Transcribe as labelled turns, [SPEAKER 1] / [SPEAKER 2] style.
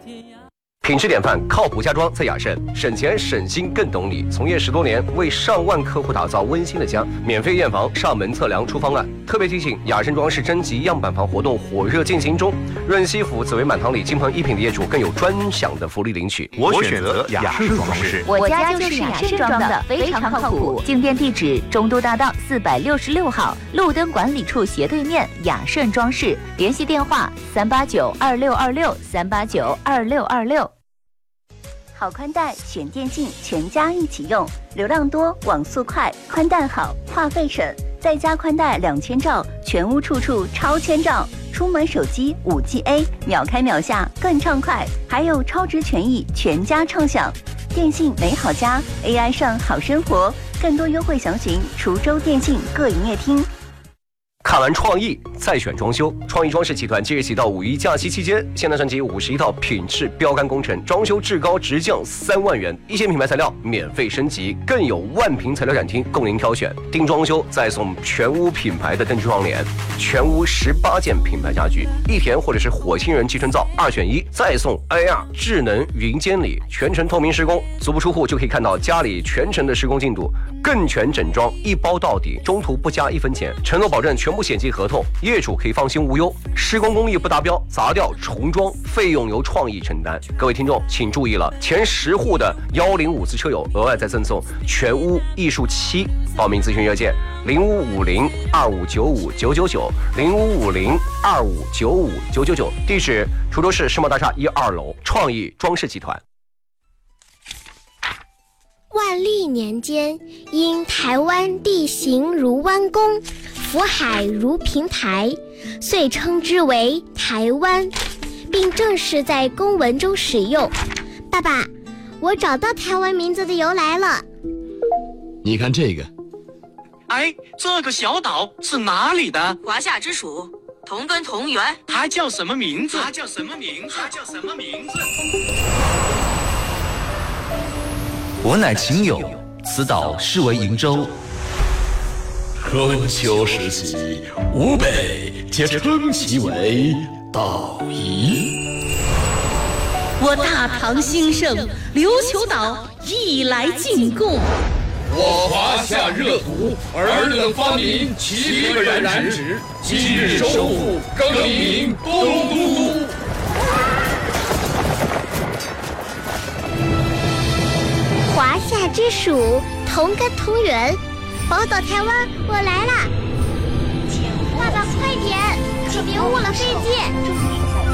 [SPEAKER 1] 品质典范，靠谱家装在雅盛，省钱省心更懂你。从业10多年，为上万客户打造温馨的家，免费验房、上门测量出方案。特别提醒，雅盛装饰征集样板房活动火热进行中，润西府、紫薇满堂里金鹏一品的业主更有专享的福利领取。
[SPEAKER 2] 我选择雅盛装饰，
[SPEAKER 3] 我家就是雅盛装的，非常靠谱。进店地址：中都大道466号，路灯管理处斜对面，雅盛装饰。联系电话：3892626，3892626。好宽带选电信，全家一起用，流量多，网速快，宽带好，话费省，再加宽带2000兆，全屋处处超千兆，出门手机5G A， 秒开秒下更畅快，还有超值权益，全家畅享。电信美好家 ，AI 上好生活，更多优惠详询滁州电信各营业厅。
[SPEAKER 1] 看完创意再选装修，创意装饰集团即日起到5一假期期间，现代升级51套品质标杆工程，装修至高直降3万元，一线品牌材料免费升级，更有万平材料展厅供您挑选。定装修再送全屋品牌的灯具窗帘，全屋18件品牌家具，一田或者是火星人集成灶2选1，再送 AR 智能云监理，全程透明施工，足不出户就可以看到家里全程的施工进度，更全整装一包到底，中途不加1分钱，承诺保证全部险金合同，业主可以放心无忧。施工工艺不达标，砸掉重装，费用由创意承担。各位听众请注意了，前10户的105次车友额外再赠送全屋艺术漆。报名咨询热线：0550-2595-999，0550-2595-999，地址滁州市世贸大厦1、2楼，创意装饰集团。
[SPEAKER 4] 万历年间，因台湾地形如弯弓，福海如平台，遂称之为台湾，并正式在公文中使用。爸爸，我找到台湾名字的由来了。
[SPEAKER 5] 你看这个，
[SPEAKER 6] 哎，这个小岛是哪里的？
[SPEAKER 7] 华夏之属，同根同源。
[SPEAKER 6] 它叫什么名字？
[SPEAKER 8] 我乃秦友，此岛是为瀛洲。
[SPEAKER 5] 春秋时期，吴北皆称其为岛夷。
[SPEAKER 7] 我大唐兴盛，琉球岛亦来进贡。
[SPEAKER 5] 我华夏热土，尔等发明齐个染指，今日收复，更名东都。
[SPEAKER 4] 华夏之属，同根同源，宝岛台湾，我来啦！爸爸快点，可别误了飞机！